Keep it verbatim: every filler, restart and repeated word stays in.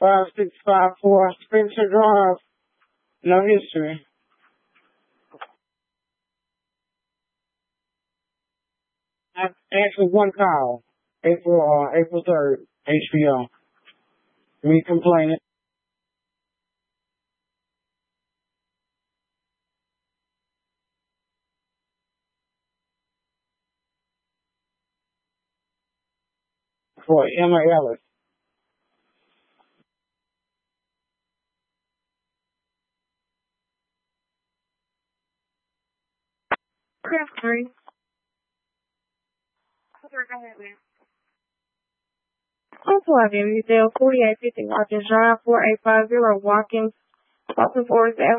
five six five four Spencer Drive. No history. I actually one call. April uh, April third, H B O. Me complaining. For Emma Ellis. Chris three. I'm Flavia Musil, forty-eight fifty Watkins Drive, four eight five zero Watkins, Boston Forest